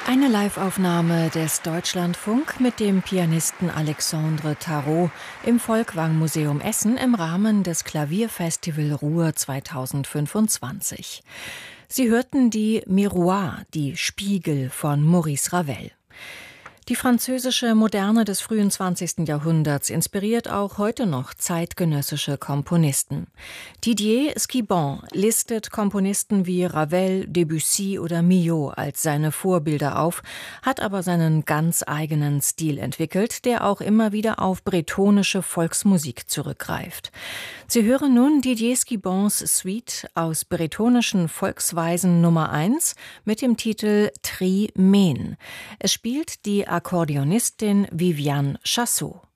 Eine Live-Aufnahme des Deutschlandfunk mit dem Pianisten Alexandre Tarot im Folkwang-Museum Essen im Rahmen des Klavierfestival Ruhr 2025. Sie hörten die Miroir, die Spiegel von Maurice Ravel. Die französische Moderne des frühen 20. Jahrhunderts inspiriert auch heute noch zeitgenössische Komponisten. Didier Schibbon listet Komponisten wie Ravel, Debussy oder Milhaud als seine Vorbilder auf, hat aber seinen ganz eigenen Stil entwickelt, der auch immer wieder auf bretonische Volksmusik zurückgreift. Sie hören nun Didier Schibbons Suite aus bretonischen Volksweisen Nummer 1 mit dem Titel Tri Men. Es spielt die Akkordeonistin Viviane Chassot.